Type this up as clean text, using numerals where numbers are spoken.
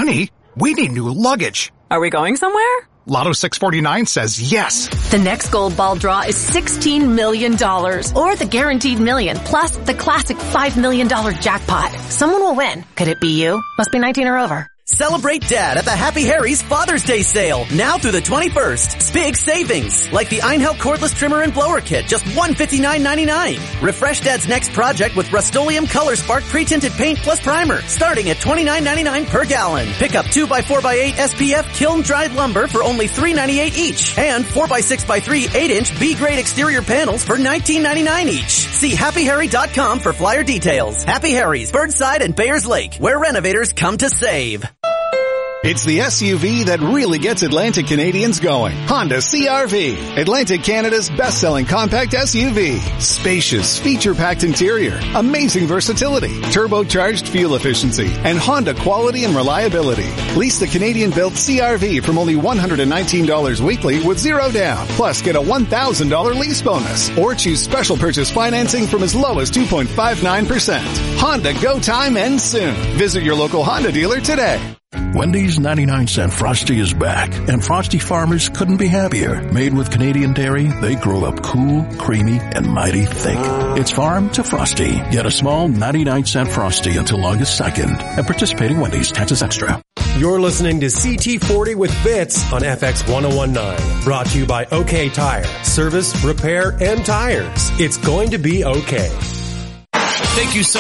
Honey, we need new luggage. Are we going somewhere? Lotto 649 says yes. The next gold ball draw is $16 million, or the guaranteed million, plus the classic $5 million jackpot. Someone will win. Could it be you? Must be 19 or over. Celebrate Dad at the Happy Harry's Father's Day sale, now through the 21st. Big savings, like the Einhelp cordless trimmer and blower kit, just $159.99. Refresh Dad's next project with Rust-Oleum Color Spark pre-tinted paint plus primer, starting at $29.99 per gallon. Pick up 2x4x8 SPF kiln-dried lumber for only $3.98 each, and 4x6x3 8-inch B-grade exterior panels for $19.99 each. See HappyHarry.com for flyer details. Happy Harry's, Birdside and Bayers Lake, where renovators come to save. It's the SUV that really gets Atlantic Canadians going. Honda CR-V, Atlantic Canada's best-selling compact SUV. Spacious, feature-packed interior, amazing versatility, turbocharged fuel efficiency, and Honda quality and reliability. Lease the Canadian-built CR-V from only $119 weekly with zero down. Plus, get a $1,000 lease bonus. Or choose special purchase financing from as low as 2.59%. Honda Go Time ends soon. Visit your local Honda dealer today. Wendy's 99-cent Frosty is back, and Frosty farmers couldn't be happier. Made with Canadian dairy, they grow up cool, creamy, and mighty thick. It's farm to Frosty. Get a small 99-cent Frosty until August 2nd at participating Wendy's. Taxes extra. You're listening to CT40 with Bits on FX 1019. Brought to you by OK Tire. Service, repair, and tires. It's going to be okay. Thank you so